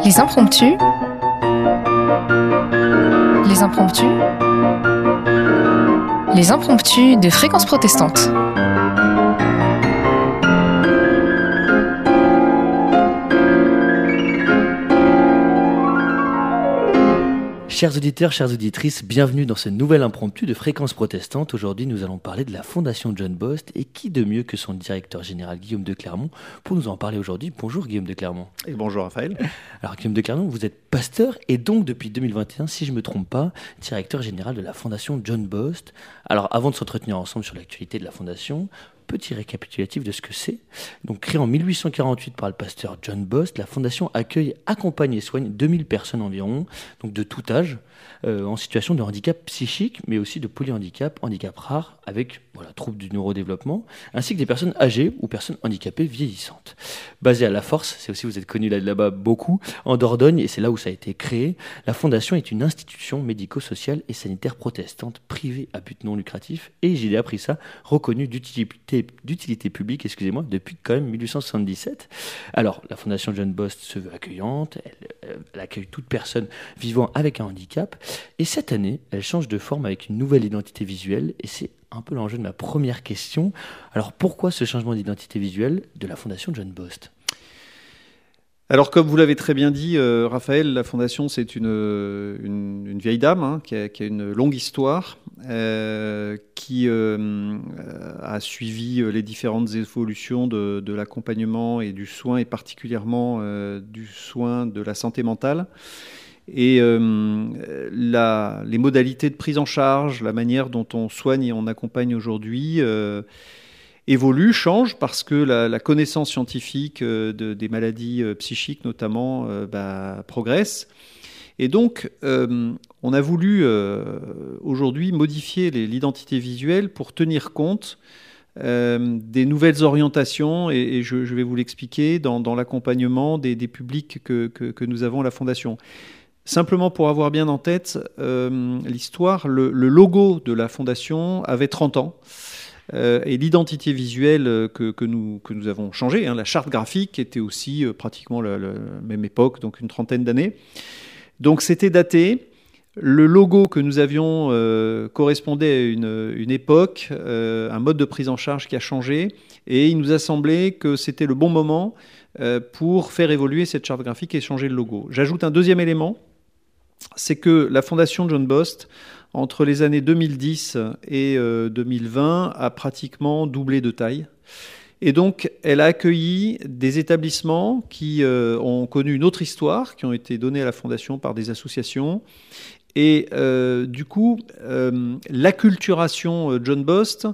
Les impromptus. Les impromptus. Les impromptus de Fréquence Protestante. Chers auditeurs, chères auditrices, bienvenue dans ce nouvel impromptu de Fréquence Protestante. Aujourd'hui, nous allons parler de la Fondation John Bost et qui de mieux que son directeur général Guillaume de Clermont pour nous en parler aujourd'hui. Bonjour Guillaume de Clermont. Et bonjour Raphaël. Alors Guillaume de Clermont, vous êtes pasteur et donc depuis 2021, si je ne me trompe pas, directeur général de la Fondation John Bost. Alors avant de s'entretenir ensemble sur l'actualité de la Fondation, petit récapitulatif de ce que c'est. Donc, créée en 1848 par le pasteur John Bost, la Fondation accueille, accompagne et soigne 2000 personnes environ, donc de tout âge, en situation de handicap psychique, mais aussi de polyhandicap, handicap rare, avec troubles du neurodéveloppement, ainsi que des personnes âgées ou personnes handicapées vieillissantes. Basée à La Force, c'est aussi, vous êtes connu là-bas beaucoup, en Dordogne, et c'est là où ça a été créé, la Fondation est une institution médico-sociale et sanitaire protestante, privée à but non lucratif, et j'ai appris ça, reconnue d'utilité publique, depuis quand même 1877. Alors, la Fondation John Bost se veut accueillante, elle accueille toute personne vivant avec un handicap, et cette année, elle change de forme avec une nouvelle identité visuelle, et c'est un peu l'enjeu de ma première question. Alors, pourquoi ce changement d'identité visuelle de la Fondation John Bost ? Alors, comme vous l'avez très bien dit, Raphaël, la Fondation, c'est une vieille dame qui a une longue histoire, qui a suivi les différentes évolutions de l'accompagnement et du soin, et particulièrement du soin de la santé mentale. Et les modalités de prise en charge, la manière dont on soigne et on accompagne aujourd'hui évolue, change, parce que la connaissance scientifique des maladies psychiques notamment progresse. Et donc, on a voulu aujourd'hui modifier l'identité visuelle pour tenir compte des nouvelles orientations, et je vais vous l'expliquer, dans l'accompagnement des publics que nous avons à la Fondation. Simplement pour avoir bien en tête l'histoire, le logo de la Fondation avait 30 ans. Et l'identité visuelle que nous avons changée, la charte graphique était aussi pratiquement la même époque, donc une trentaine d'années. Donc c'était daté. Le logo que nous avions correspondait à une époque, un mode de prise en charge qui a changé, et il nous a semblé que c'était le bon moment pour faire évoluer cette charte graphique et changer le logo. J'ajoute un deuxième élément, c'est que la Fondation John Bost, entre les années 2010 et 2020, a pratiquement doublé de taille. Et donc, elle a accueilli des établissements qui ont connu une autre histoire, qui ont été donnés à la Fondation par des associations. Et du coup, l'acculturation John Bost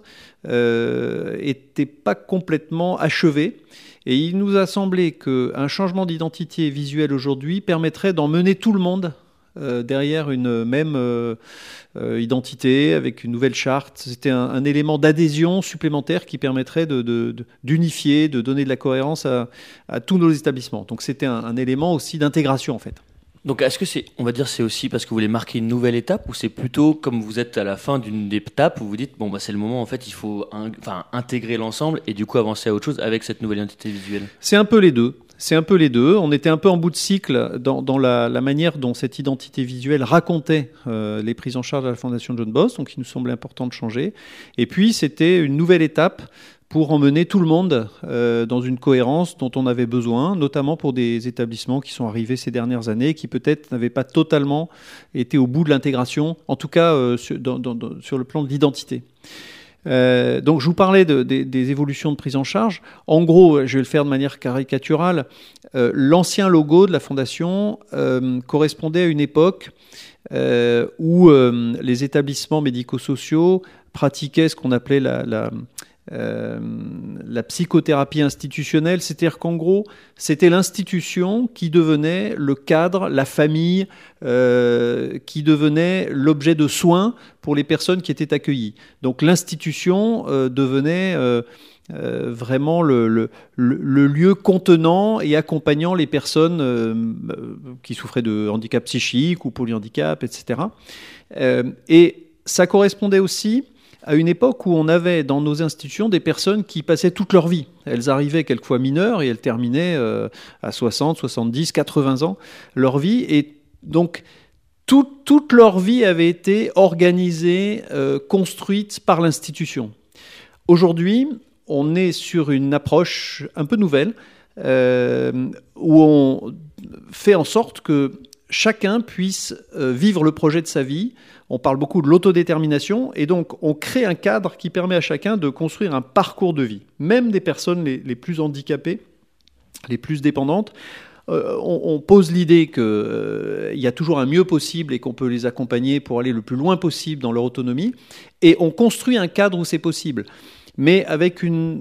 n'était pas complètement achevée. Et il nous a semblé qu'un changement d'identité visuelle aujourd'hui permettrait d'emmener tout le monde derrière une même identité, avec une nouvelle charte. C'était un élément d'adhésion supplémentaire qui permettrait d'unifier, de donner de la cohérence à tous nos établissements. Donc c'était un élément aussi d'intégration en fait. Donc est-ce que c'est aussi parce que vous voulez marquer une nouvelle étape, ou c'est plutôt comme vous êtes à la fin d'une étape où vous dites c'est le moment, en fait il faut intégrer l'ensemble et du coup avancer à autre chose avec cette nouvelle identité visuelle ? C'est un peu les deux. On était un peu en bout de cycle dans la manière dont cette identité visuelle racontait les prises en charge de la Fondation John Bost, donc il nous semblait important de changer. Et puis c'était une nouvelle étape pour emmener tout le monde dans une cohérence dont on avait besoin, notamment pour des établissements qui sont arrivés ces dernières années, qui peut-être n'avaient pas totalement été au bout de l'intégration, en tout cas sur le plan de l'identité. Donc je vous parlais des évolutions de prise en charge. En gros, je vais le faire de manière caricaturale. L'ancien logo de la Fondation correspondait à une époque où les établissements médico-sociaux pratiquaient ce qu'on appelait la psychothérapie institutionnelle, c'est-à-dire qu'en gros, c'était l'institution qui devenait le cadre, la famille, qui devenait l'objet de soins pour les personnes qui étaient accueillies. Donc l'institution devenait vraiment le lieu contenant et accompagnant les personnes qui souffraient de handicap psychique ou polyhandicap, etc. Et ça correspondait aussi à une époque où on avait dans nos institutions des personnes qui passaient toute leur vie. Elles arrivaient quelquefois mineures et elles terminaient à 60, 70, 80 ans leur vie. Et donc, toute leur vie avait été organisée, construite par l'institution. Aujourd'hui, on est sur une approche un peu nouvelle, où on fait en sorte que chacun puisse vivre le projet de sa vie. On parle beaucoup de l'autodétermination, et donc on crée un cadre qui permet à chacun de construire un parcours de vie. Même des personnes les plus handicapées, les plus dépendantes, on pose l'idée qu'il y a toujours un mieux possible et qu'on peut les accompagner pour aller le plus loin possible dans leur autonomie, et on construit un cadre où c'est possible, mais avec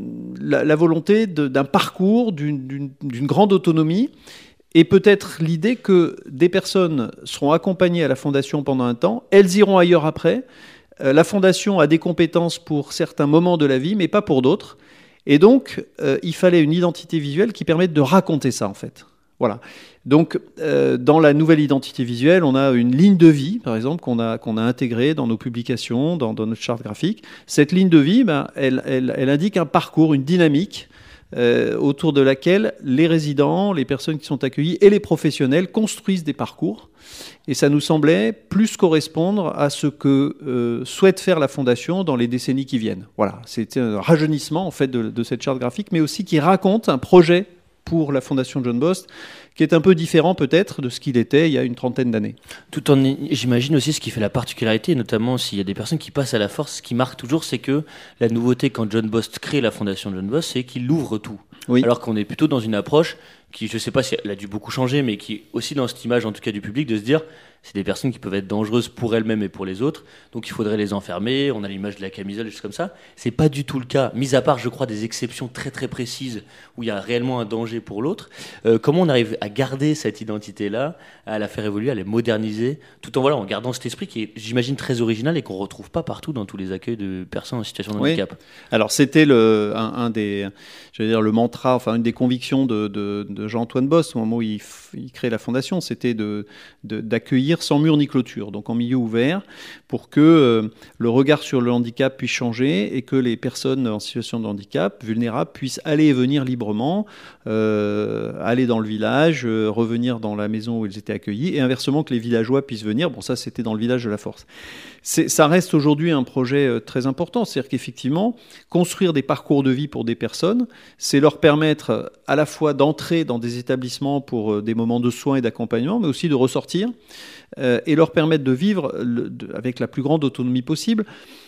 la volonté d'un parcours, d'une grande autonomie, et peut-être l'idée que des personnes seront accompagnées à la Fondation pendant un temps, elles iront ailleurs après. La Fondation a des compétences pour certains moments de la vie, mais pas pour d'autres. Et donc, il fallait une identité visuelle qui permette de raconter ça, en fait. Voilà. Donc, dans la nouvelle identité visuelle, on a une ligne de vie, par exemple, qu'on a intégrée dans nos publications, dans notre charte graphique. Cette ligne de vie, elle indique un parcours, une dynamique autour de laquelle les résidents, les personnes qui sont accueillies et les professionnels construisent des parcours. Et ça nous semblait plus correspondre à ce que souhaite faire la Fondation dans les décennies qui viennent. Voilà, c'était un rajeunissement en fait de cette charte graphique, mais aussi qui raconte un projet pour la Fondation John Bost, qui est un peu différent peut-être de ce qu'il était il y a une trentaine d'années. Tout en, j'imagine aussi ce qui fait la particularité, notamment s'il y a des personnes qui passent à la force, ce qui marque toujours, c'est que la nouveauté quand John Bost crée la Fondation John Bost, c'est qu'il ouvre tout. Oui. Alors qu'on est plutôt dans une approche qui, je ne sais pas si elle a dû beaucoup changer, mais qui est aussi dans cette image, en tout cas du public, de se dire c'est des personnes qui peuvent être dangereuses pour elles-mêmes et pour les autres, donc il faudrait les enfermer. On a l'image de la camisole, des choses comme ça. C'est pas du tout le cas, mis à part, je crois, des exceptions très très précises où il y a réellement un danger pour l'autre. Comment on arrive à garder cette identité-là, à la faire évoluer, à la moderniser, tout en en gardant cet esprit qui est, j'imagine, très original et qu'on retrouve pas partout dans tous les accueils de personnes en situation de handicap. Alors c'était un des, j'allais dire le mantra, enfin une des convictions de Jean-Antoine Bost au moment où il crée la Fondation, c'était d'accueillir sans mur ni clôture, donc en milieu ouvert, pour que le regard sur le handicap puisse changer et que les personnes en situation de handicap, vulnérables, puissent aller et venir librement, aller dans le village, revenir dans la maison où ils étaient accueillis, et inversement que les villageois puissent venir. Bon, ça c'était dans le village de la Force. Ça reste aujourd'hui un projet très important, c'est-à-dire qu'effectivement, construire des parcours de vie pour des personnes, c'est leur permettre à la fois d'entrer dans des établissements pour des moments de soins et d'accompagnement, mais aussi de ressortir, et leur permettre de vivre avec la plus grande autonomie possible.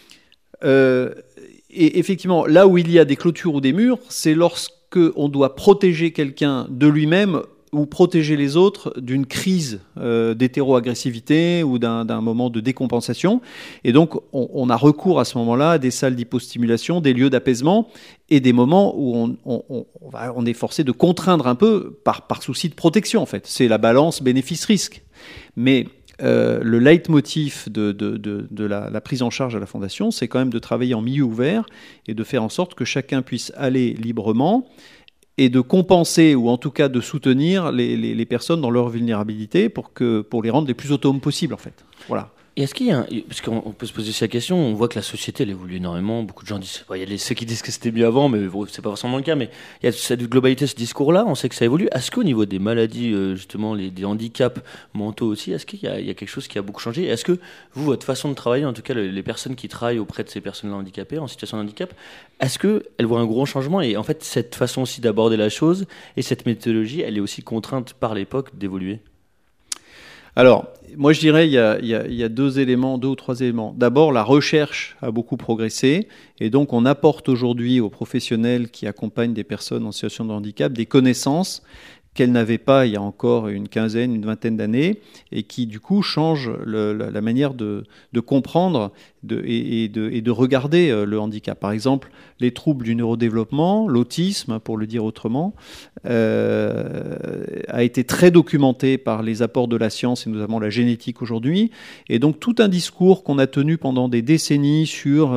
Et effectivement, là où il y a des clôtures ou des murs, c'est lorsqu'on doit protéger quelqu'un de lui-même ou protéger les autres d'une crise d'hétéroagressivité ou d'un moment de décompensation. Et donc, on a recours à ce moment-là à des salles d'hypostimulation, des lieux d'apaisement et des moments où on est forcé de contraindre un peu par souci de protection, en fait. C'est la balance bénéfice-risque. Mais le leitmotiv de la prise en charge à la Fondation, c'est quand même de travailler en milieu ouvert et de faire en sorte que chacun puisse aller librement et de compenser ou en tout cas de soutenir les personnes dans leur vulnérabilité pour les rendre les plus autonomes possibles, en fait. Voilà. Et est-ce qu'il y a parce qu'on peut se poser cette question, on voit que la société elle évolue énormément, beaucoup de gens disent, il y a ceux qui disent que c'était mieux avant, mais c'est pas forcément le cas, mais il y a cette globalité, ce discours-là, on sait que ça évolue. Est-ce qu'au niveau des maladies, justement, des handicaps mentaux aussi, est-ce qu'il y a quelque chose qui a beaucoup changé? Est-ce que vous, votre façon de travailler, en tout cas les personnes qui travaillent auprès de ces personnes-là handicapées, en situation de handicap, est-ce qu'elles voient un gros changement? Et en fait, cette façon aussi d'aborder la chose et cette méthodologie, elle est aussi contrainte par l'époque d'évoluer? Alors, moi je dirais il y a deux ou trois éléments. D'abord, la recherche a beaucoup progressé et donc on apporte aujourd'hui aux professionnels qui accompagnent des personnes en situation de handicap des connaissances qu'elles n'avaient pas il y a encore une vingtaine d'années et qui du coup changent la manière de comprendre et de regarder le handicap. Par exemple, les troubles du neurodéveloppement, l'autisme, pour le dire autrement, a a été très documenté par les apports de la science et notamment la génétique aujourd'hui. Et donc tout un discours qu'on a tenu pendant des décennies sur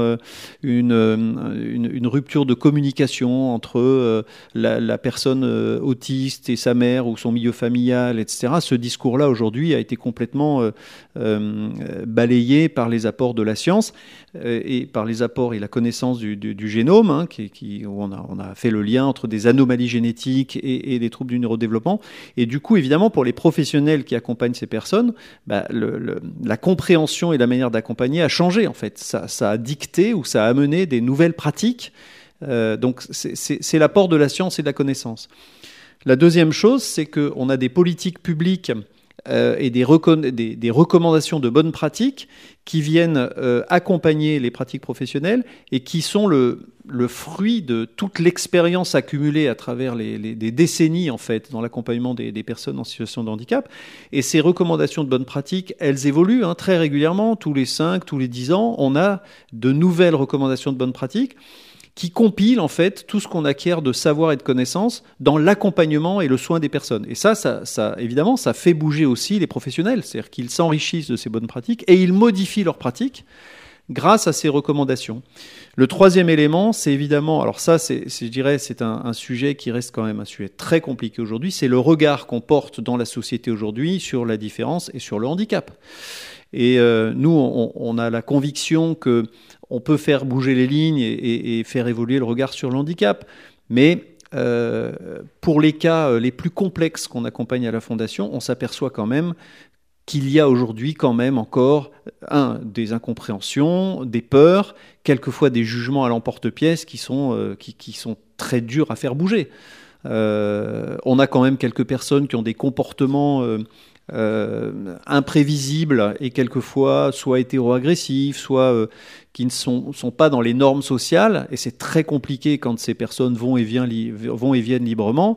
une rupture de communication entre la personne autiste et sa mère ou son milieu familial, etc. Ce discours-là aujourd'hui a été complètement balayé par les apports de la science et par les apports et la connaissance du génome, hein, où on a fait le lien entre des anomalies génétiques et des troubles du neurodéveloppement. Et du coup, évidemment, pour les professionnels qui accompagnent ces personnes, la compréhension et la manière d'accompagner a changé, en fait. Ça a dicté ou ça a amené des nouvelles pratiques. Donc, c'est l'apport de la science et de la connaissance. La deuxième chose, c'est qu'on a des politiques publiques et des recommandations de bonnes pratiques qui viennent accompagner les pratiques professionnelles et qui sont le fruit de toute l'expérience accumulée à travers des décennies en fait dans l'accompagnement des personnes en situation de handicap. Et ces recommandations de bonnes pratiques, elles évoluent très régulièrement, tous les 5, tous les 10 ans, on a de nouvelles recommandations de bonnes pratiques qui compile en fait tout ce qu'on acquiert de savoir et de connaissances dans l'accompagnement et le soin des personnes. Et ça évidemment, ça fait bouger aussi les professionnels, c'est-à-dire qu'ils s'enrichissent de ces bonnes pratiques et ils modifient leurs pratiques grâce à ces recommandations. Le troisième élément, c'est évidemment, alors ça, je dirais, c'est un sujet qui reste quand même un sujet très compliqué aujourd'hui, c'est le regard qu'on porte dans la société aujourd'hui sur la différence et sur le handicap. Et nous, on a la conviction que on peut faire bouger les lignes et faire évoluer le regard sur le handicap. Mais pour les cas les plus complexes qu'on accompagne à la Fondation, on s'aperçoit quand même qu'il y a aujourd'hui quand même encore des incompréhensions, des peurs, quelquefois des jugements à l'emporte-pièce qui sont très durs à faire bouger. On a quand même quelques personnes qui ont des comportements imprévisibles et quelquefois soit hétéro-agressifs, soit qui ne sont pas dans les normes sociales, et c'est très compliqué quand ces personnes vont et viennent librement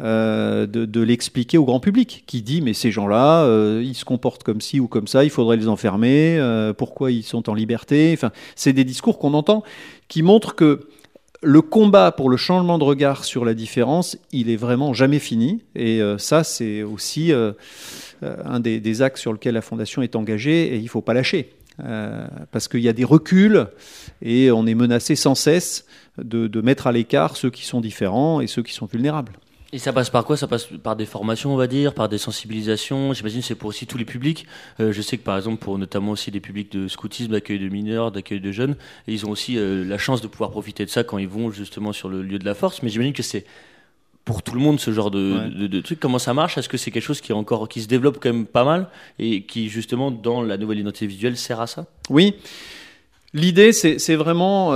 de l'expliquer au grand public, qui dit mais ces gens-là, ils se comportent comme ci ou comme ça, il faudrait les enfermer, pourquoi ils sont en liberté, enfin, c'est des discours qu'on entend qui montrent que le combat pour le changement de regard sur la différence, il est vraiment jamais fini. Et ça, c'est aussi un des axes sur lesquels la Fondation est engagée, et il ne faut pas lâcher. Parce qu'il y a des reculs, et on est menacé sans cesse de mettre à l'écart ceux qui sont différents et ceux qui sont vulnérables. Et ça passe par quoi ? Ça passe par des formations, on va dire, par des sensibilisations. J'imagine que c'est pour aussi tous les publics. Je sais que par exemple, pour notamment aussi des publics de scoutisme, d'accueil de mineurs, d'accueil de jeunes, ils ont aussi la chance de pouvoir profiter de ça quand ils vont justement sur le lieu de la force. Mais j'imagine que c'est pour tout le monde ce genre de truc. Comment ça marche ? Est-ce que c'est quelque chose qui se développe quand même pas mal et qui justement dans la nouvelle identité visuelle sert à ça ? Oui. L'idée, c'est vraiment...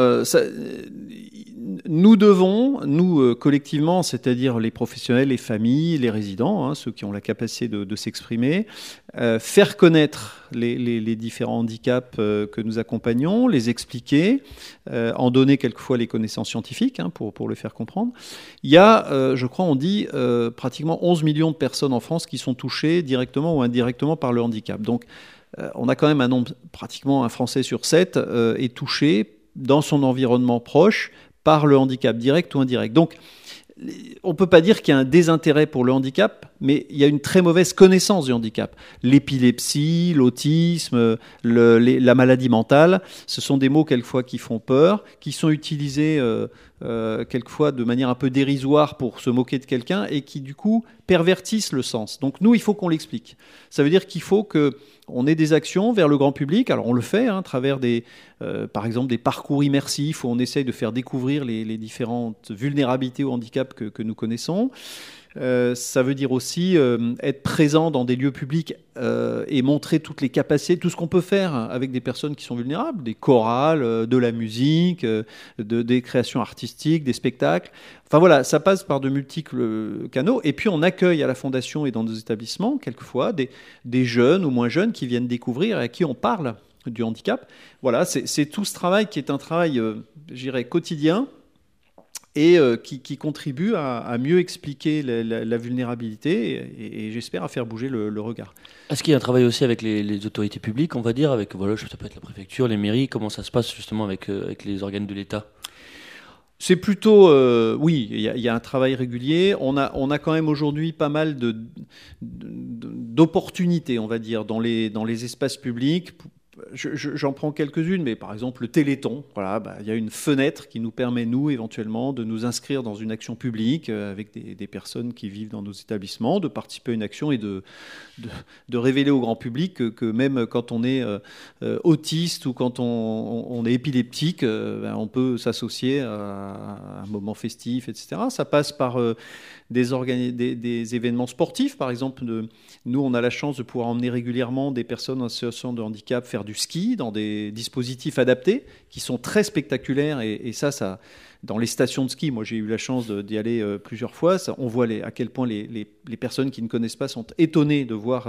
nous devons, nous collectivement, c'est-à-dire les professionnels, les familles, les résidents, ceux qui ont la capacité de s'exprimer, faire connaître les différents handicaps que nous accompagnons, les expliquer, en donner quelquefois les connaissances scientifiques pour le faire comprendre. Il y a, je crois, on dit pratiquement 11 millions de personnes en France qui sont touchées directement ou indirectement par le handicap. Donc, on a quand même un nombre, pratiquement un Français sur 7 est touché dans son environnement proche par le handicap, direct ou indirect. Donc, on ne peut pas dire qu'il y a un désintérêt pour le handicap, mais il y a une très mauvaise connaissance du handicap. L'épilepsie, l'autisme, la maladie mentale, ce sont des mots quelquefois qui font peur, qui sont utilisés quelquefois de manière un peu dérisoire pour se moquer de quelqu'un et qui, du coup, pervertissent le sens. Donc nous, il faut qu'on l'explique. Ça veut dire qu'il faut qu'on ait des actions vers le grand public. Alors on le fait à travers par exemple des parcours immersifs où on essaye de faire découvrir les différentes vulnérabilités ou handicaps que nous connaissons. Ça veut dire aussi être présent dans des lieux publics et montrer toutes les capacités, tout ce qu'on peut faire avec des personnes qui sont vulnérables, des chorales, de la musique, des créations artistiques, des spectacles. Enfin voilà, ça passe par de multiples canaux. Et puis on accueille à la Fondation et dans nos établissements, quelquefois, des jeunes ou moins jeunes qui viennent découvrir et à qui on parle du handicap. Voilà, c'est tout ce travail qui est un travail, je dirais, quotidien, et qui contribue à mieux expliquer la vulnérabilité et j'espère à faire bouger le regard. Est-ce qu'il y a un travail aussi avec les autorités publiques, on va dire, avec ça peut être la préfecture, les mairies, comment ça se passe justement avec les organes de l'État ? C'est plutôt, oui, il y a un travail régulier. On a quand même aujourd'hui pas mal d'opportunités, on va dire, dans les espaces publics. J'en prends quelques-unes, mais par exemple le Téléthon, voilà, il y a une fenêtre qui nous permet, nous, éventuellement, de nous inscrire dans une action publique avec des personnes qui vivent dans nos établissements, de participer à une action et de révéler au grand public que même quand on est autiste ou quand on est épileptique, on peut s'associer à un moment festif, etc. Ça passe par des événements sportifs, par exemple. Nous, on a la chance de pouvoir emmener régulièrement des personnes en situation de handicap faire du ski dans des dispositifs adaptés qui sont très spectaculaires. Et ça, dans les stations de ski, moi j'ai eu la chance d'y aller plusieurs fois, on voit à quel point les personnes qui ne connaissent pas sont étonnées de voir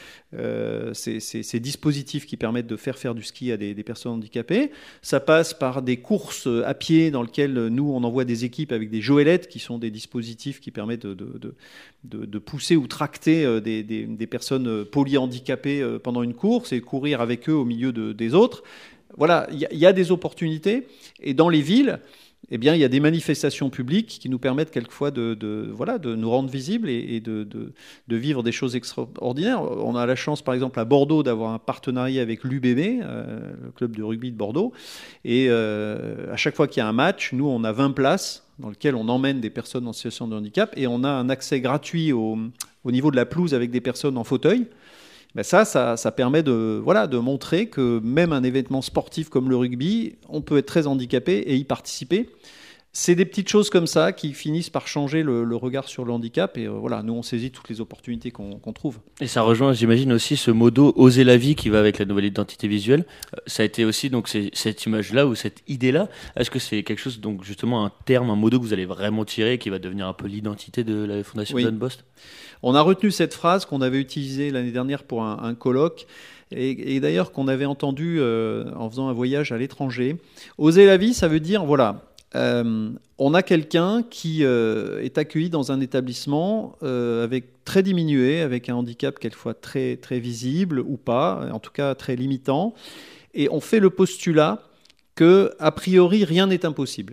ces dispositifs qui permettent de faire du ski à des personnes handicapées. Ça passe par des courses à pied dans lesquelles nous on envoie des équipes avec des joëlettes qui sont des dispositifs qui permettent de pousser ou tracter des personnes polyhandicapées pendant une course et courir avec eux au milieu des autres. Voilà, il y a des opportunités. Et dans les villes, eh bien, il y a des manifestations publiques qui nous permettent quelquefois de nous rendre visibles et de vivre des choses extraordinaires. On a la chance, par exemple, à Bordeaux, d'avoir un partenariat avec l'UBB, le club de rugby de Bordeaux. Et à chaque fois qu'il y a un match, nous, on a 20 places dans lesquelles on emmène des personnes en situation de handicap et on a un accès gratuit au niveau de la pelouse avec des personnes en fauteuil. Ben ça permet de montrer que même un événement sportif comme le rugby, on peut être très handicapé et y participer. C'est des petites choses comme ça qui finissent par changer le regard sur le handicap. Et voilà, nous, on saisit toutes les opportunités qu'on trouve. Et ça rejoint, j'imagine, aussi ce modo « Oser la vie » qui va avec la nouvelle identité visuelle. Ça a été aussi donc, cette image-là ou cette idée-là. Est-ce que c'est quelque chose, donc justement un terme, un modo que vous allez vraiment tirer qui va devenir un peu l'identité de la Fondation John Bost ? On a retenu cette phrase qu'on avait utilisée l'année dernière pour un colloque et d'ailleurs qu'on avait entendu en faisant un voyage à l'étranger. Oser la vie, ça veut dire, voilà, on a quelqu'un qui est accueilli dans un établissement avec très diminué, avec un handicap quelquefois très, très visible ou pas, en tout cas très limitant, et on fait le postulat que, a priori, rien n'est impossible.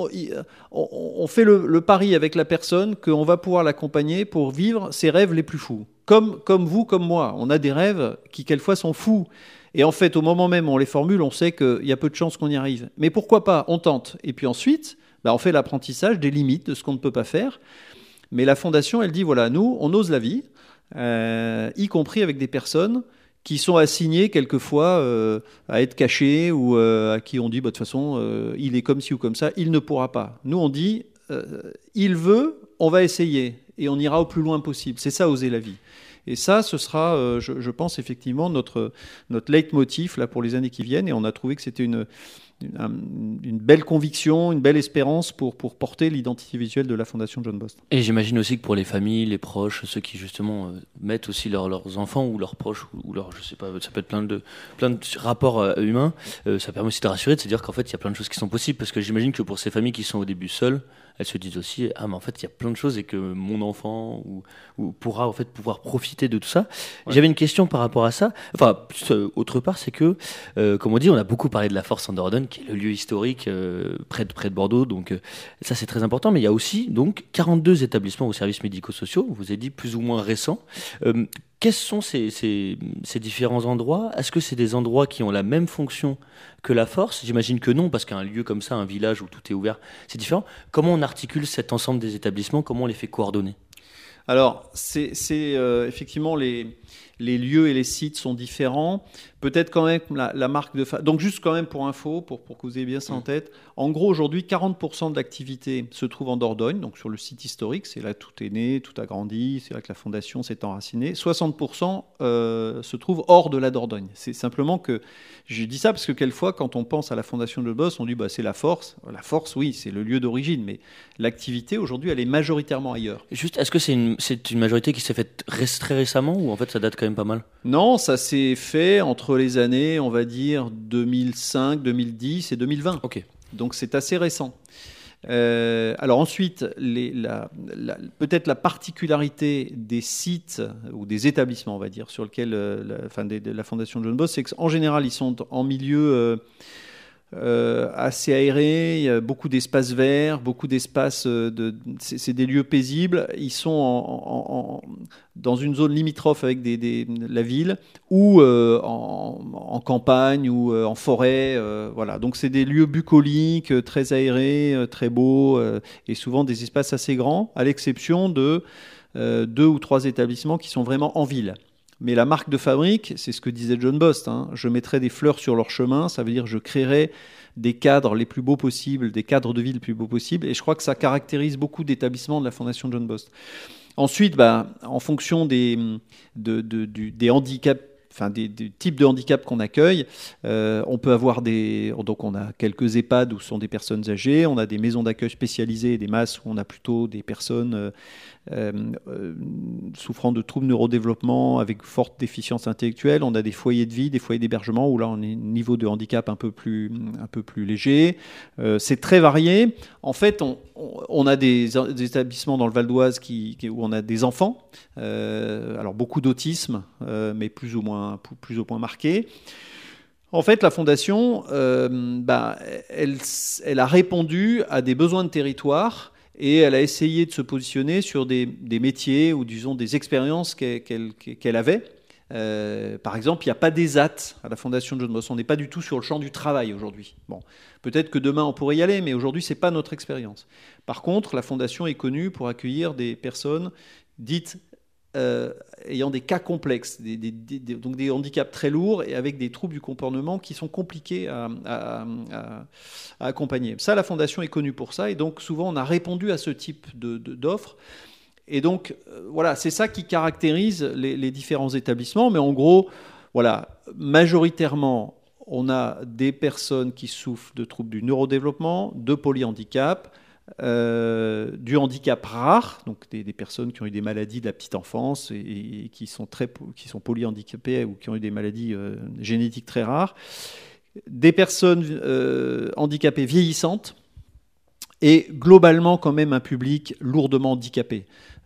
On fait le pari avec la personne qu'on va pouvoir l'accompagner pour vivre ses rêves les plus fous. Comme vous, comme moi. On a des rêves qui, quelquefois, sont fous. Et en fait, au moment même où on les formule, on sait qu'il y a peu de chances qu'on y arrive. Mais pourquoi pas ? On tente. Et puis ensuite, on fait l'apprentissage des limites de ce qu'on ne peut pas faire. Mais la Fondation, elle dit, voilà, nous, on ose la vie, y compris avec des personnes qui sont assignés quelquefois à être cachés ou à qui on dit, de toute façon, il est comme ci ou comme ça, il ne pourra pas. Nous, on dit, il veut, on va essayer, et on ira au plus loin possible. C'est ça, oser la vie. Et ça, ce sera, je pense, effectivement, notre leitmotiv là, pour les années qui viennent, et on a trouvé que c'était une belle conviction, une belle espérance pour porter l'identité visuelle de la Fondation John Bost. Et j'imagine aussi que pour les familles, les proches, ceux qui justement mettent aussi leurs enfants ou leurs proches ou leurs, je sais pas, ça peut être plein de rapports humains, ça permet aussi de rassurer, de se dire qu'en fait il y a plein de choses qui sont possibles, parce que j'imagine que pour ces familles qui sont au début seules, elles se disent aussi mais en fait il y a plein de choses et que mon enfant ou pourra en fait pouvoir profiter de tout ça. Ouais. J'avais une question par rapport à ça. Enfin, autre part, c'est que comme on dit, on a beaucoup parlé de la Force en Dordogne, qui est le lieu historique près de Bordeaux, donc ça c'est très important. Mais il y a aussi donc 42 établissements ou services médico-sociaux, vous avez dit plus ou moins récents. Quels sont ces différents endroits ? Est-ce que c'est des endroits qui ont la même fonction que la Force ? J'imagine que non, parce qu'un lieu comme ça, un village où tout est ouvert, c'est différent. Comment on articule cet ensemble des établissements ? Comment on les fait coordonner ? Alors, c'est effectivement les lieux et les sites sont différents. Peut-être quand même la marque de... Donc juste quand même pour info, pour que vous ayez bien ça en tête, en gros aujourd'hui 40% de l'activité se trouve en Dordogne, donc sur le site historique, c'est là que tout est né, tout a grandi, c'est là que la fondation s'est enracinée. 60% se trouve hors de la Dordogne. C'est simplement que, je dis ça parce que quelquefois quand on pense à la fondation de Bost, on dit c'est la Force. La Force, oui, c'est le lieu d'origine, mais l'activité aujourd'hui elle est majoritairement ailleurs. Juste, est-ce que c'est une majorité qui s'est faite très récemment ou en fait ça date quand même pas mal ? Non, ça s'est fait entre les années, on va dire, 2005, 2010 et 2020. Ok. Donc c'est assez récent. Alors ensuite, peut-être la particularité des sites ou des établissements, on va dire, sur lesquels la Fondation John Bost, c'est qu'en général, ils sont en milieu assez aérés, il y a beaucoup d'espaces verts, beaucoup d'espaces, c'est des lieux paisibles. Ils sont dans une zone limitrophe avec la ville ou en campagne ou en forêt. Voilà. Donc c'est des lieux bucoliques, très aérés, très beaux et souvent des espaces assez grands, à l'exception de 2 ou 3 établissements qui sont vraiment en ville. Mais la marque de fabrique, c'est ce que disait John Bost, je mettrai des fleurs sur leur chemin, ça veut dire je créerai des cadres les plus beaux possibles, des cadres de vie les plus beaux possibles, et je crois que ça caractérise beaucoup d'établissements de la Fondation John Bost. Ensuite, en fonction des handicaps, des types de handicaps qu'on accueille, on peut avoir donc on a quelques EHPAD où sont des personnes âgées, on a des maisons d'accueil spécialisées et des MAS où on a plutôt des personnes souffrant de troubles neurodéveloppement avec forte déficience intellectuelle, on a des foyers de vie, des foyers d'hébergement où là on est niveau de handicap un peu plus léger. C'est très varié. En fait, on a des établissements dans le Val d'Oise où on a des enfants, alors beaucoup d'autisme, mais plus ou moins marqué. En fait, la Fondation, elle a répondu à des besoins de territoire et elle a essayé de se positionner sur des métiers ou disons des expériences qu'elle avait. Par exemple, il n'y a pas d'ESAT à la Fondation John Bost. On n'est pas du tout sur le champ du travail aujourd'hui. Bon, peut-être que demain on pourrait y aller, mais aujourd'hui c'est pas notre expérience. Par contre, la Fondation est connue pour accueillir des personnes dites ayant des cas complexes, donc des handicaps très lourds et avec des troubles du comportement qui sont compliqués à accompagner. Ça, la Fondation est connue pour ça, et donc souvent on a répondu à ce type d'offres. Et donc, voilà, c'est ça qui caractérise les différents établissements. Mais en gros, voilà, majoritairement, on a des personnes qui souffrent de troubles du neurodéveloppement, de polyhandicap, du handicap rare, donc des personnes qui ont eu des maladies de la petite enfance et qui sont polyhandicapées ou qui ont eu des maladies génétiques très rares, des personnes handicapées vieillissantes, et globalement quand même un public lourdement handicapé.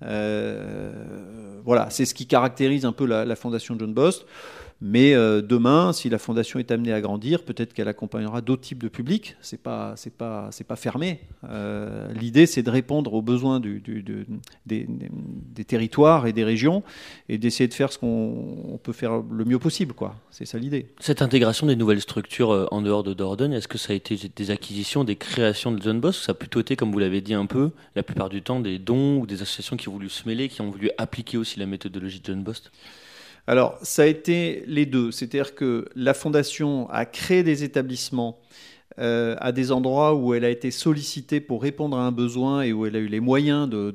Voilà, c'est ce qui caractérise un peu la Fondation John Bost. Mais demain, si la Fondation est amenée à grandir, peut-être qu'elle accompagnera d'autres types de publics. C'est pas fermé. L'idée, c'est de répondre aux besoins des territoires et des régions et d'essayer de faire ce qu'on peut faire le mieux possible, quoi. C'est ça l'idée. Cette intégration des nouvelles structures en dehors de Dordogne, est-ce que ça a été des acquisitions, des créations de John Bost, ou ça a plutôt été, comme vous l'avez dit un peu, la plupart du temps, des dons ou des associations qui ont voulu se mêler, qui ont voulu appliquer aussi la méthodologie de John Bost ? Alors, ça a été les deux. C'est-à-dire que la Fondation a créé des établissements à des endroits où elle a été sollicitée pour répondre à un besoin et où elle a eu les moyens de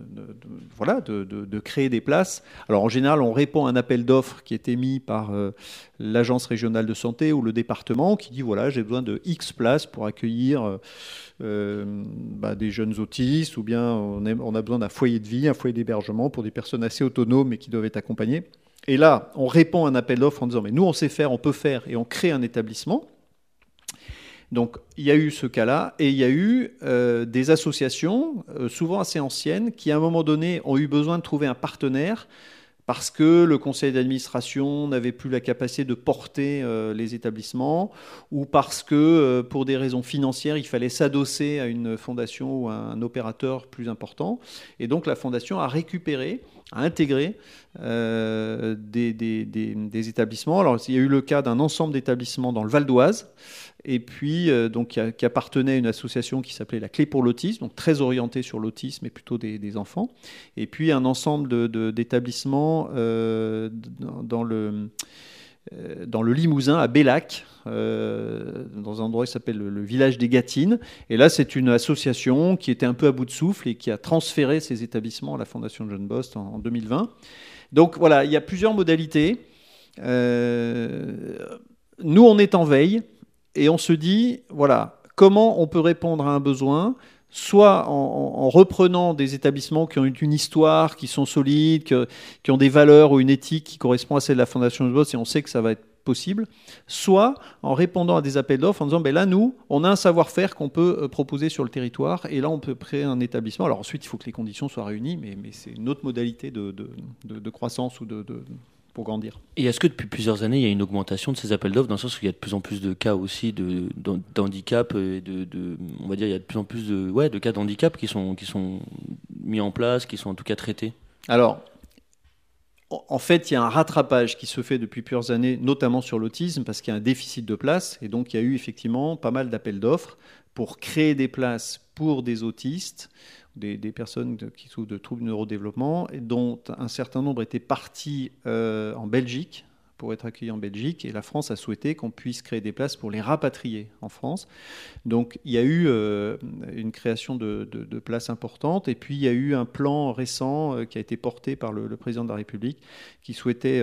créer des places. Alors, en général, on répond à un appel d'offres qui est émis par l'Agence régionale de santé ou le département qui dit, voilà, j'ai besoin de X places pour accueillir des jeunes autistes, ou bien on a besoin d'un foyer de vie, un foyer d'hébergement pour des personnes assez autonomes et qui doivent être accompagnées. Et là, on répond à un appel d'offres en disant « mais nous, on sait faire, on peut faire », et on crée un établissement. Donc, il y a eu ce cas-là, et il y a eu des associations, souvent assez anciennes, qui, à un moment donné, ont eu besoin de trouver un partenaire parce que le conseil d'administration n'avait plus la capacité de porter les établissements, ou parce que, pour des raisons financières, il fallait s'adosser à une fondation ou à un opérateur plus important. Et donc, la fondation a intégré des établissements. Alors, il y a eu le cas d'un ensemble d'établissements dans le Val d'Oise, et puis qui appartenait à une association qui s'appelait la Clé pour l'autisme, donc très orientée sur l'autisme et plutôt des enfants. Et puis un ensemble d'établissements dans le Limousin, à Bellac, dans un endroit qui s'appelle le village des Gâtines. Et là, c'est une association qui était un peu à bout de souffle et qui a transféré ces établissements à la Fondation John Bost en 2020. Donc voilà, il y a plusieurs modalités. Nous, on est en veille et on se dit, voilà, comment on peut répondre à un besoin, soit en reprenant des établissements qui ont une histoire, qui sont solides, qui ont des valeurs ou une éthique qui correspond à celle de la Fondation John Bost, et on sait que ça va être possible, soit en répondant à des appels d'offres en disant là, nous, on a un savoir-faire qu'on peut proposer sur le territoire, et là, on peut créer un établissement. Alors ensuite, il faut que les conditions soient réunies, mais c'est une autre modalité de croissance ou pour grandir. Et est-ce que depuis plusieurs années, il y a une augmentation de ces appels d'offres, dans le sens où il y a de plus en plus de cas aussi d'handicap, et on va dire, il y a de plus en plus de cas d'handicap qui sont mis en place, qui sont en tout cas traités? Alors, en fait, il y a un rattrapage qui se fait depuis plusieurs années, notamment sur l'autisme, parce qu'il y a un déficit de place. Et donc, il y a eu effectivement pas mal d'appels d'offres pour créer des places pour des autistes, des personnes qui souffrent de troubles du neurodéveloppement, et dont un certain nombre étaient partis en Belgique, pour être accueillis en Belgique. Et la France a souhaité qu'on puisse créer des places pour les rapatrier en France. Donc, il y a eu une création de places importantes. Et puis, il y a eu un plan récent qui a été porté par le président de la République qui souhaitait,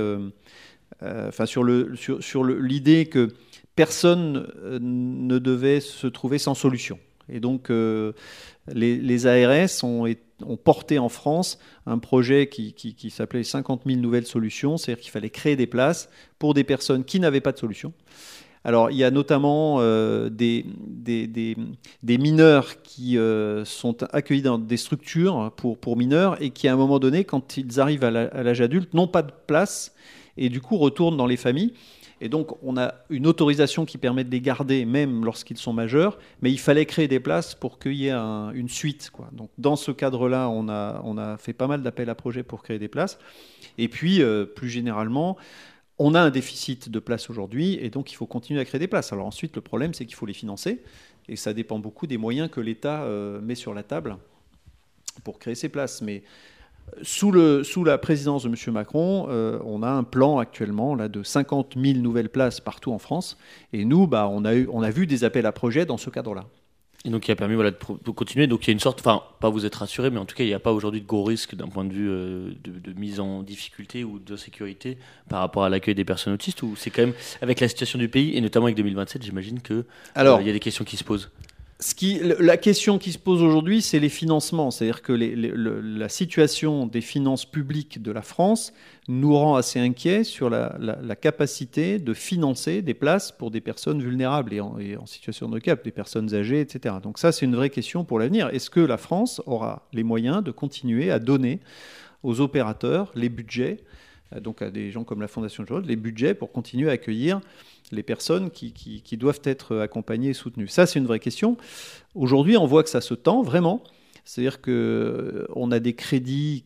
sur l'idée que personne ne devait se trouver sans solution. Et donc, les ARS ont porté en France un projet qui s'appelait 50 000 nouvelles solutions, c'est-à-dire qu'il fallait créer des places pour des personnes qui n'avaient pas de solution. Alors, il y a notamment des mineurs qui sont accueillis dans des structures pour mineurs et qui, à un moment donné, quand ils arrivent à l'âge adulte, n'ont pas de place et du coup retournent dans les familles. Et donc, on a une autorisation qui permet de les garder même lorsqu'ils sont majeurs, mais il fallait créer des places pour qu'il y ait une suite, quoi. Donc, dans ce cadre-là, on a fait pas mal d'appels à projets pour créer des places. Et puis, plus généralement, on a un déficit de places aujourd'hui, et donc il faut continuer à créer des places. Alors ensuite, le problème, c'est qu'il faut les financer, et ça dépend beaucoup des moyens que l'État met sur la table pour créer ces places. Mais sous la présidence de M. Macron, on a un plan actuellement là, de 50 000 nouvelles places partout en France. Et nous, on a vu des appels à projets dans ce cadre-là. Et donc, qui a permis de continuer. Donc, il y a une sorte, enfin, pas vous être rassuré, mais en tout cas, il n'y a pas aujourd'hui de gros risques d'un point de vue de mise en difficulté ou de sécurité par rapport à l'accueil des personnes autistes, ou c'est quand même, avec la situation du pays, et notamment avec 2027, j'imagine qu'il y a des questions qui se posent. La question qui se pose aujourd'hui, c'est les financements. C'est-à-dire que la situation des finances publiques de la France nous rend assez inquiets sur la capacité de financer des places pour des personnes vulnérables et en situation de handicap, des personnes âgées, etc. Donc ça, c'est une vraie question pour l'avenir. Est-ce que la France aura les moyens de continuer à donner aux opérateurs les budgets, donc à des gens comme la Fondation John, les budgets pour continuer à accueillir les personnes qui doivent être accompagnées et soutenues? Ça, c'est une vraie question. Aujourd'hui, on voit que ça se tend vraiment. C'est-à-dire qu'on a des crédits,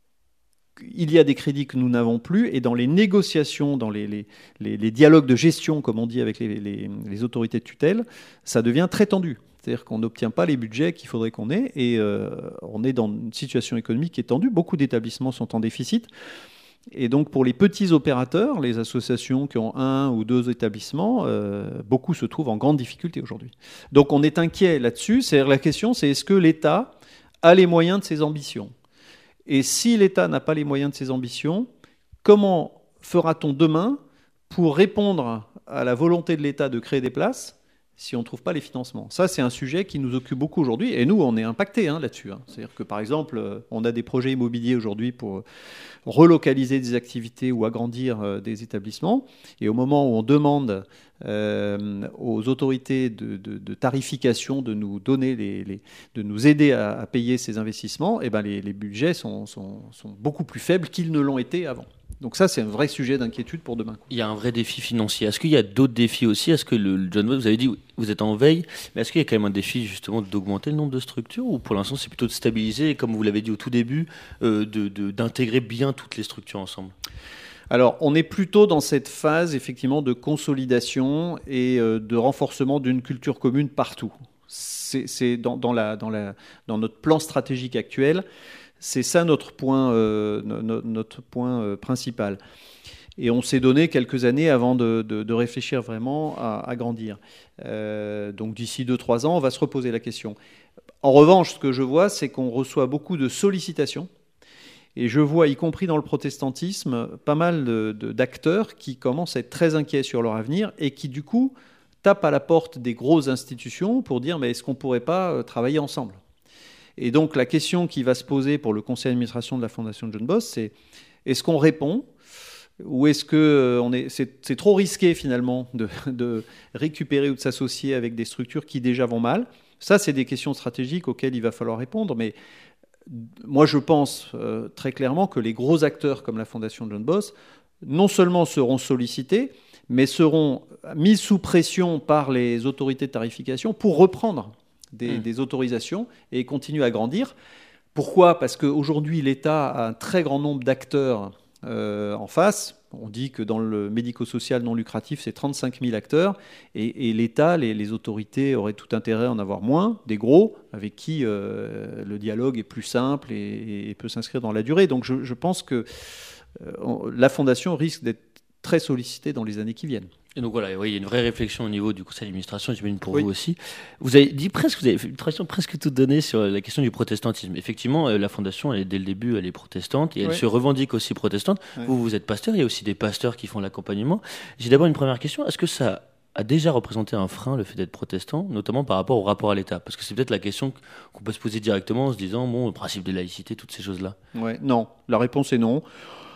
il y a des crédits que nous n'avons plus, et dans les négociations, dans les dialogues de gestion, comme on dit avec les autorités de tutelle, ça devient très tendu. C'est-à-dire qu'on n'obtient pas les budgets qu'il faudrait qu'on ait, et on est dans une situation économique qui est tendue. Beaucoup d'établissements sont en déficit. Et donc pour les petits opérateurs, les associations qui ont 1 ou 2 établissements, beaucoup se trouvent en grande difficulté aujourd'hui. Donc on est inquiet là-dessus. C'est-à-dire la question, c'est est-ce que l'État a les moyens de ses ambitions? Et si l'État n'a pas les moyens de ses ambitions, comment fera-t-on demain pour répondre à la volonté de l'État de créer des places si on ne trouve pas les financements? Ça, c'est un sujet qui nous occupe beaucoup aujourd'hui. Et nous, on est impactés là-dessus. C'est-à-dire que, par exemple, on a des projets immobiliers aujourd'hui pour relocaliser des activités ou agrandir des établissements. Et au moment où on demande aux autorités de tarification de nous donner de nous aider à payer ces investissements, et les budgets sont beaucoup plus faibles qu'ils ne l'ont été avant. Donc ça, c'est un vrai sujet d'inquiétude pour demain. Il y a un vrai défi financier. Est-ce qu'il y a d'autres défis aussi? Est-ce que John Boss, vous avez dit, vous êtes en veille, mais est-ce qu'il y a quand même un défi justement d'augmenter le nombre de structures, ou pour l'instant c'est plutôt de stabiliser, et comme vous l'avez dit au tout début, d'intégrer bien toutes les structures ensemble? Alors, on est plutôt dans cette phase effectivement de consolidation et de renforcement d'une culture commune partout. C'est dans notre plan stratégique actuel. C'est ça notre point principal. Et on s'est donné quelques années avant de réfléchir vraiment à grandir. Donc d'ici 2-3 ans, on va se reposer la question. En revanche, ce que je vois, c'est qu'on reçoit beaucoup de sollicitations. Et je vois, y compris dans le protestantisme, pas mal d'acteurs qui commencent à être très inquiets sur leur avenir et qui, du coup, tapent à la porte des grosses institutions pour dire « mais est-ce qu'on ne pourrait pas travailler ensemble ?» Et donc, la question qui va se poser pour le conseil d'administration de la Fondation John Boss, c'est est-ce qu'on répond, ou est-ce que c'est trop risqué finalement de récupérer ou de s'associer avec des structures qui déjà vont mal? Ça, c'est des questions stratégiques auxquelles il va falloir répondre. Mais moi, je pense très clairement que les gros acteurs comme la Fondation John Boss non seulement seront sollicités, mais seront mis sous pression par les autorités de tarification pour reprendre des autorisations et continuer à grandir. Pourquoi ? Parce qu'aujourd'hui, l'État a un très grand nombre d'acteurs en face. On dit que dans le médico-social non lucratif, c'est 35 000 acteurs. Et l'État, les autorités auraient tout intérêt à en avoir moins, des gros, avec qui le dialogue est plus simple et peut s'inscrire dans la durée. Donc je pense que la Fondation risque d'être très sollicitée dans les années qui viennent. Et donc voilà, oui, il y a une vraie réflexion au niveau du conseil d'administration, j'imagine pour Oui. vous aussi. Vous avez fait une traduction presque toute donnée sur la question du protestantisme. Effectivement, la fondation, dès le début, elle est protestante et elle se revendique aussi protestante. Ouais. Vous êtes pasteur, il y a aussi des pasteurs qui font l'accompagnement. J'ai d'abord une première question. Est-ce que ça a déjà représenté un frein, le fait d'être protestant, notamment par rapport au rapport à l'État ? Parce que c'est peut-être la question qu'on peut se poser directement en se disant, bon, le principe de laïcité, toutes ces choses-là. Ouais, non, la réponse est non.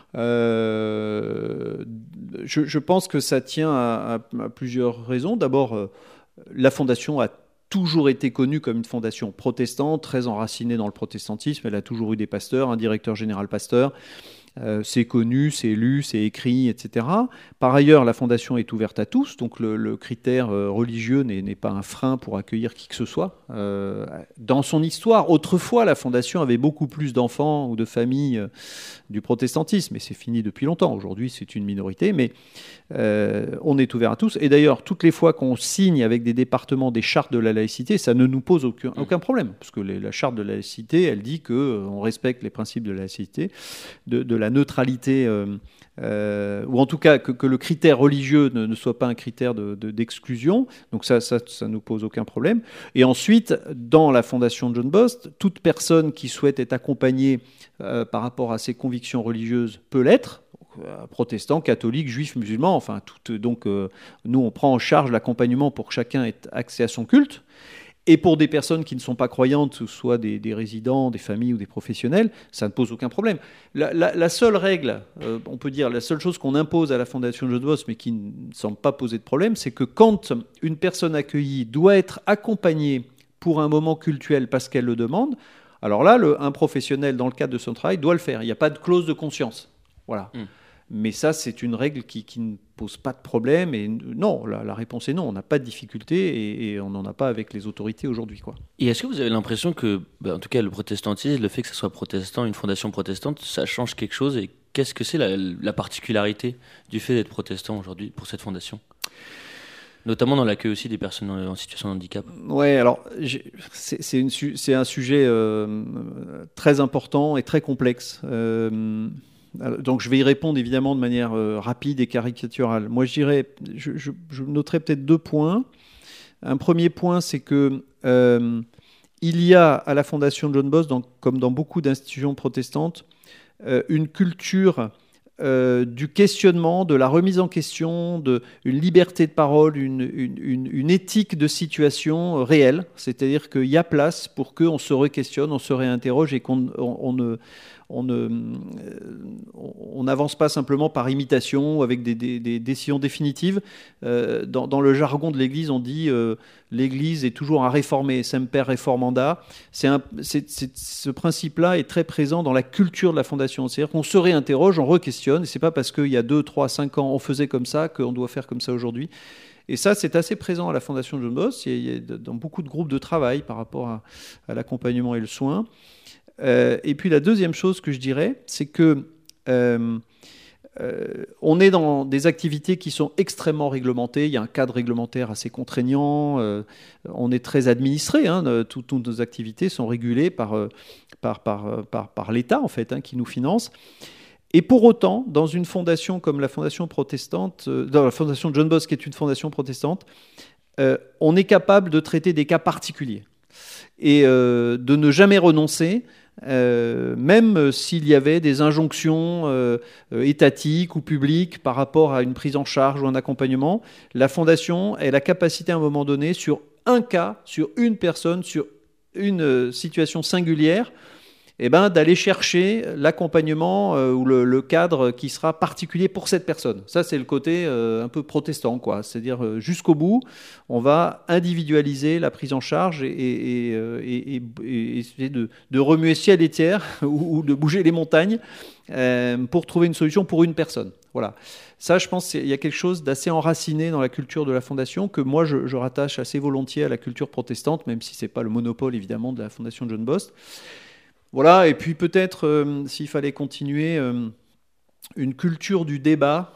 Je pense que ça tient à plusieurs raisons. D'abord, la Fondation a toujours été connue comme une fondation protestante, très enracinée dans le protestantisme. Elle a toujours eu des pasteurs, un directeur général pasteur. C'est connu, c'est lu, c'est écrit, etc. Par ailleurs, la Fondation est ouverte à tous, donc le critère religieux n'est pas un frein pour accueillir qui que ce soit. Dans son histoire, autrefois, la Fondation avait beaucoup plus d'enfants ou de familles du protestantisme, et c'est fini depuis longtemps. Aujourd'hui, c'est une minorité, mais on est ouvert à tous. Et d'ailleurs, toutes les fois qu'on signe avec des départements des chartes de la laïcité, ça ne nous pose aucun problème, parce que la charte de la laïcité, elle dit qu'on respecte les principes de la laïcité, de la neutralité, ou en tout cas que le critère religieux ne soit pas un critère d'exclusion. Donc ça nous pose aucun problème. Et ensuite, dans la Fondation John Bost, toute personne qui souhaite être accompagnée par rapport à ses convictions religieuses peut l'être. Protestants, catholiques, juifs, musulmans, enfin donc nous on prend en charge l'accompagnement pour que chacun ait accès à son culte. Et pour des personnes qui ne sont pas croyantes, soit des résidents, des familles ou des professionnels, ça ne pose aucun problème. La seule règle, on peut dire, la seule chose qu'on impose à la Fondation John Bost, mais qui ne semble pas poser de problème, c'est que quand une personne accueillie doit être accompagnée pour un moment cultuel parce qu'elle le demande, alors là, un professionnel, dans le cadre de son travail, doit le faire. Il n'y a pas de clause de conscience. Voilà. Mais ça, c'est une règle qui ne pose pas de problème. Et non, la réponse est non. On n'a pas de difficulté et on n'en a pas avec les autorités aujourd'hui, quoi. Et est-ce que vous avez l'impression que, en tout cas, le protestantisme, le fait que ce soit protestant, une fondation protestante, ça change quelque chose? Et qu'est-ce que c'est la particularité du fait d'être protestant aujourd'hui pour cette fondation ? Notamment dans l'accueil aussi des personnes en situation de handicap. Oui, alors c'est un sujet très important et très complexe. Donc je vais y répondre évidemment de manière rapide et caricaturale. Moi je noterais peut-être 2 points. Un premier point, c'est que il y a à la Fondation John Bost, comme dans beaucoup d'institutions protestantes, une culture du questionnement, de la remise en question, une liberté de parole, une éthique de situation réelle. C'est-à-dire qu'il y a place pour qu'on se re-questionne, on se réinterroge et on n'avance pas simplement par imitation ou avec des décisions définitives. Dans le jargon de l'Église, on dit l'Église est toujours à réformer, semper reformanda. Ce principe-là est très présent dans la culture de la Fondation. C'est-à-dire qu'on se réinterroge, on re-questionne, et c'est pas parce qu'il y a 2, 3, 5 ans on faisait comme ça qu'on doit faire comme ça aujourd'hui. Et ça, c'est assez présent à la Fondation John Bost. Il y a dans beaucoup de groupes de travail par rapport à l'accompagnement et le soin. Et puis la deuxième chose que je dirais, c'est que on est dans des activités qui sont extrêmement réglementées. Il y a un cadre réglementaire assez contraignant. On est très administré. Toutes nos activités sont régulées par l'État, en fait, qui nous finance. Et pour autant, dans une fondation comme la Fondation protestante, dans la Fondation John Bost, qui est une fondation protestante, on est capable de traiter des cas particuliers et de ne jamais renoncer. Même s'il y avait des injonctions étatiques ou publiques par rapport à une prise en charge ou un accompagnement, la Fondation a la capacité à un moment donné, sur un cas, sur une personne, sur une situation singulière, d'aller chercher l'accompagnement ou le cadre qui sera particulier pour cette personne. Ça, c'est le côté un peu protestant, quoi. C'est-à-dire jusqu'au bout, on va individualiser la prise en charge et essayer de remuer ciel et terre ou de bouger les montagnes pour trouver une solution pour une personne. Voilà. Ça, je pense qu'il y a quelque chose d'assez enraciné dans la culture de la Fondation que moi, je rattache assez volontiers à la culture protestante, même si ce n'est pas le monopole, évidemment, de la Fondation John Bost. Voilà, et puis peut-être, s'il fallait continuer, une culture du débat,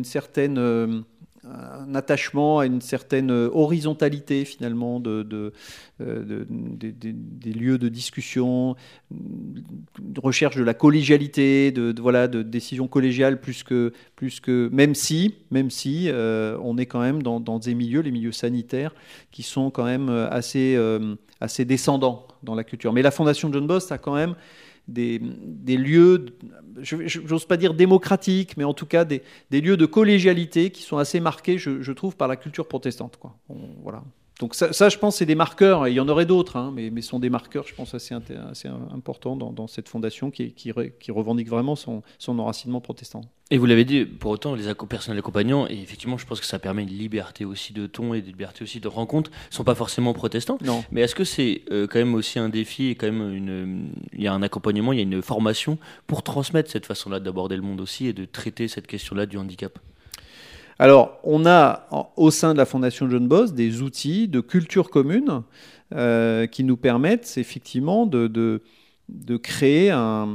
un attachement à une certaine horizontalité finalement des lieux de discussion, recherche de la collégialité, de décision collégiale plus que même si on est quand même dans des milieux, les milieux sanitaires, qui sont quand même assez descendants dans la culture. Mais la Fondation John Bost a quand même des lieux, j'ose pas dire démocratiques, mais en tout cas des lieux de collégialité qui sont assez marqués, je trouve, par la culture protestante, quoi. Voilà. Donc ça, je pense, c'est des marqueurs, et il y en aurait d'autres, hein, mais sont des marqueurs, je pense, assez importants dans cette fondation qui revendique vraiment son enracinement protestant. Et vous l'avez dit, pour autant, les personnels accompagnants, et effectivement, je pense que ça permet une liberté aussi de ton et une liberté aussi de rencontre, ne sont pas forcément protestants. Non. Mais est-ce que c'est quand même aussi un défi, et quand même il y a un accompagnement, il y a une formation pour transmettre cette façon-là d'aborder le monde aussi et de traiter cette question-là du handicap ? Alors, on a au sein de la Fondation John Bost des outils de culture commune qui nous permettent effectivement de créer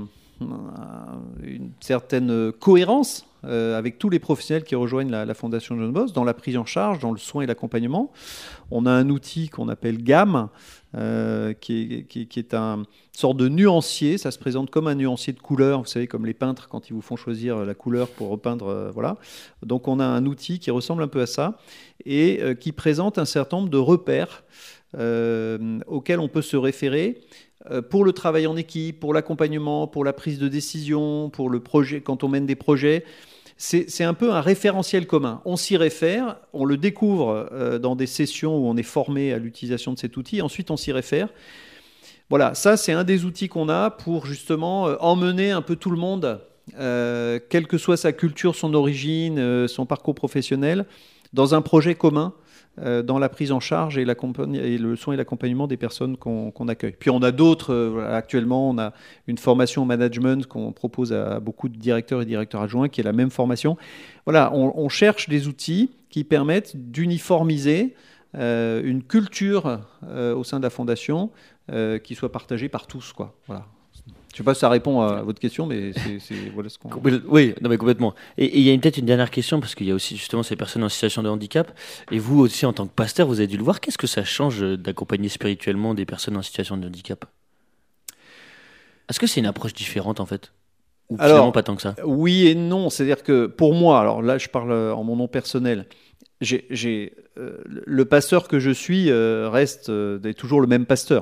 une certaine cohérence avec tous les professionnels qui rejoignent la Fondation John Bost dans la prise en charge, dans le soin et l'accompagnement. On a un outil qu'on appelle GAM, qui est une sorte de nuancier. Ça se présente comme un nuancier de couleurs, vous savez, comme les peintres quand ils vous font choisir la couleur pour repeindre. Voilà. Donc on a un outil qui ressemble un peu à ça et qui présente un certain nombre de repères auxquels on peut se référer pour le travail en équipe, pour l'accompagnement, pour la prise de décision, pour le projet, quand on mène des projets. C'est un peu un référentiel commun. On s'y réfère, on le découvre dans des sessions où on est formé à l'utilisation de cet outil, et ensuite on s'y réfère. Voilà, ça c'est un des outils qu'on a pour justement emmener un peu tout le monde, quelle que soit sa culture, son origine, son parcours professionnel, dans un projet commun, dans la prise en charge et le soin et l'accompagnement des personnes qu'on accueille. Puis on a d'autres, actuellement on a une formation au management qu'on propose à beaucoup de directeurs et directeurs adjoints qui est la même formation. Voilà, on cherche des outils qui permettent d'uniformiser une culture au sein de la Fondation qui soit partagée par tous, quoi. Voilà. Je ne sais pas si ça répond à votre question, mais voilà ce qu'on... Oui, non, mais complètement. Et il y a peut-être une dernière question, parce qu'il y a aussi justement ces personnes en situation de handicap. Et vous aussi, en tant que pasteur, vous avez dû le voir. Qu'est-ce que ça change d'accompagner spirituellement des personnes en situation de handicap ? Est-ce que c'est une approche différente, en fait ? Ou finalement pas tant que ça ? Oui et non. C'est-à-dire que pour moi, alors là, je parle en mon nom personnel, le pasteur que je suis reste toujours le même pasteur.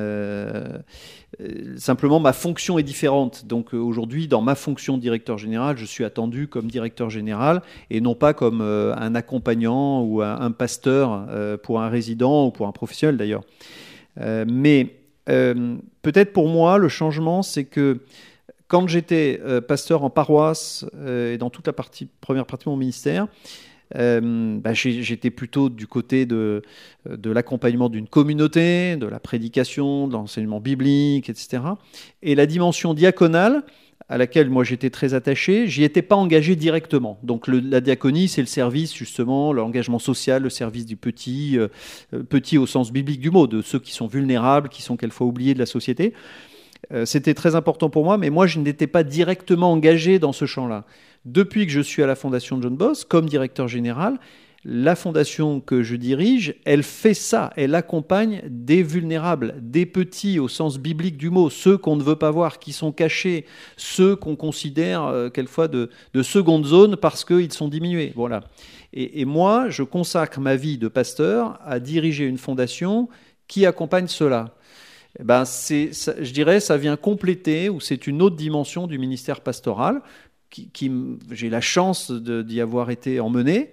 Simplement, ma fonction est différente. Donc aujourd'hui, dans ma fonction de directeur général, je suis attendu comme directeur général et non pas comme un accompagnant ou un pasteur pour un résident ou pour un professionnel d'ailleurs. Mais peut-être pour moi, le changement, c'est que quand j'étais pasteur en paroisse et dans toute la première partie de mon ministère, j'étais plutôt du côté de l'accompagnement d'une communauté, de la prédication, de l'enseignement biblique, etc. Et la dimension diaconale, à laquelle moi j'étais très attaché, j'y étais pas engagé directement. Donc la diaconie, c'est le service justement, l'engagement social, le service du petit au sens biblique du mot, de ceux qui sont vulnérables, qui sont quelquefois oubliés de la société. C'était très important pour moi, mais moi je n'étais pas directement engagé dans ce champ-là. Depuis que je suis à la Fondation John Bost, comme directeur général, la fondation que je dirige, elle fait ça, elle accompagne des vulnérables, des petits au sens biblique du mot, ceux qu'on ne veut pas voir, qui sont cachés, ceux qu'on considère quelquefois de seconde zone parce qu'ils sont diminués. Voilà. Et moi, je consacre ma vie de pasteur à diriger une fondation qui accompagne cela. Je dirais, ça vient compléter, ou c'est une autre dimension du ministère pastoral, j'ai la chance d'y avoir été emmené,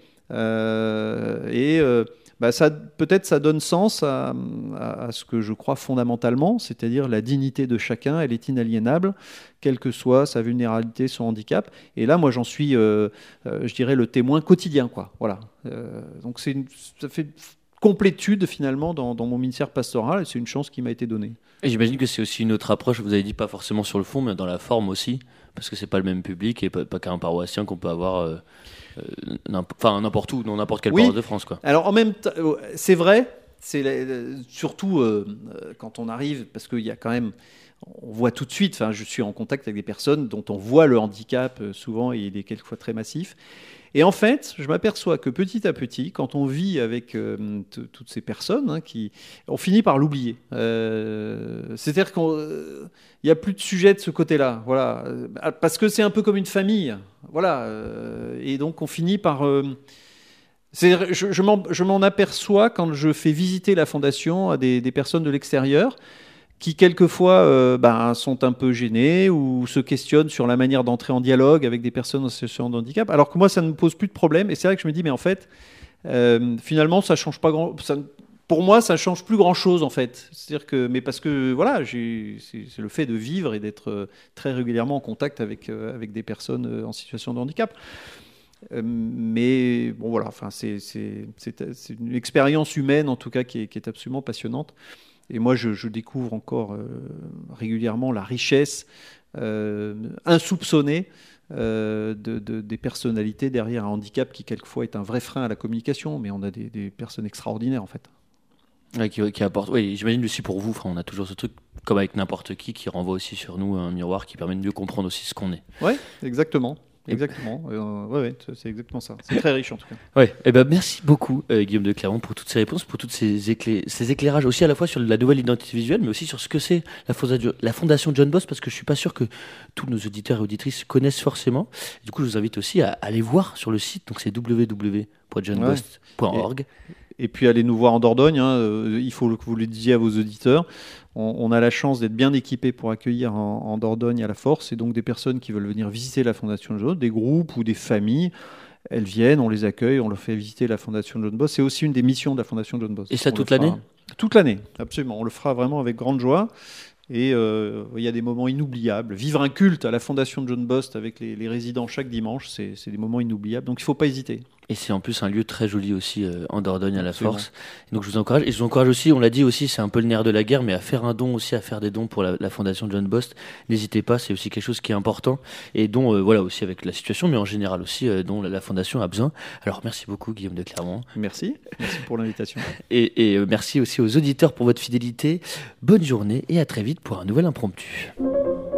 peut-être ça donne sens à ce que je crois fondamentalement, c'est-à-dire la dignité de chacun, elle est inaliénable, quelle que soit sa vulnérabilité, son handicap. Et là, moi, j'en suis, je dirais, le témoin quotidien, quoi. Voilà. Donc ça fait complétude finalement dans mon ministère pastoral, et c'est une chance qui m'a été donnée. Et j'imagine que c'est aussi une autre approche, vous avez dit pas forcément sur le fond, mais dans la forme aussi, parce que c'est pas le même public et pas qu'un paroissien qu'on peut avoir n'importe où, dans n'importe quelle paroisse de France, quoi. Alors en même temps, c'est vrai, surtout quand on arrive, parce qu'il y a quand même, on voit tout de suite, je suis en contact avec des personnes dont on voit le handicap souvent, et il est quelquefois très massif. Et en fait, je m'aperçois que petit à petit, quand on vit avec toutes ces personnes, on finit par l'oublier. C'est-à-dire qu'il n'y a plus de sujet de ce côté-là, voilà, parce que c'est un peu comme une famille, voilà, et donc on finit par... je m'en aperçois quand je fais visiter la fondation à des personnes de l'extérieur, qui quelquefois sont un peu gênés ou se questionnent sur la manière d'entrer en dialogue avec des personnes en situation de handicap, alors que moi, ça ne me pose plus de problème. Et c'est vrai que je me dis, mais en fait, finalement, ça change pas pour moi, ça change plus grand-chose, en fait. C'est-à-dire que, mais parce que, voilà, c'est le fait de vivre et d'être très régulièrement en contact avec des personnes en situation de handicap. Mais bon, voilà, c'est une expérience humaine, en tout cas, qui est absolument passionnante. Et moi, je découvre encore régulièrement la richesse insoupçonnée des personnalités derrière un handicap qui, quelquefois, est un vrai frein à la communication. Mais on a des personnes extraordinaires, en fait. Ouais, qui apporte. Oui, j'imagine aussi pour vous, on a toujours ce truc, comme avec n'importe qui renvoie aussi sur nous un miroir qui permet de mieux comprendre aussi ce qu'on est. Oui, exactement. Exactement, c'est exactement ça. C'est très riche en tout cas. Ouais. Merci beaucoup Guillaume de Clermont pour toutes ces réponses, pour tous ces éclairages aussi à la fois sur la nouvelle identité visuelle, mais aussi sur ce que c'est la fondation John Bost, parce que je suis pas sûr que tous nos auditeurs et auditrices connaissent forcément. Du coup, je vous invite aussi à aller voir sur le site, donc c'est www.johnbost.org. Et puis allez nous voir en Dordogne, il faut que vous le disiez à vos auditeurs. On a la chance d'être bien équipés pour accueillir en Dordogne à la Force, et donc des personnes qui veulent venir visiter la Fondation John Bost, des groupes ou des familles, elles viennent, on les accueille, on leur fait visiter la Fondation John Bost. C'est aussi une des missions de la Fondation John Bost. Et ça toute l'année ? Toute l'année, absolument. On le fera vraiment avec grande joie. Et il y a des moments inoubliables. Vivre un culte à la Fondation John Bost avec les résidents chaque dimanche, c'est des moments inoubliables. Donc il ne faut pas hésiter. Et c'est en plus un lieu très joli aussi en Dordogne à la Force. Et donc je vous encourage. Et je vous encourage aussi, on l'a dit aussi, c'est un peu le nerf de la guerre, mais à faire un don aussi, à faire des dons pour la Fondation John Bost. N'hésitez pas, c'est aussi quelque chose qui est important et dont, voilà, aussi avec la situation, mais en général aussi, dont la Fondation a besoin. Alors merci beaucoup Guillaume de Clermont. Merci pour l'invitation. Et merci aussi aux auditeurs pour votre fidélité. Bonne journée et à très vite pour un nouvel impromptu.